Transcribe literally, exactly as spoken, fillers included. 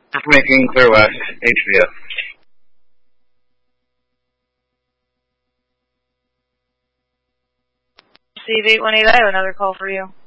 Making Clear West, H V O. Steve eight one eight, I have another call for you.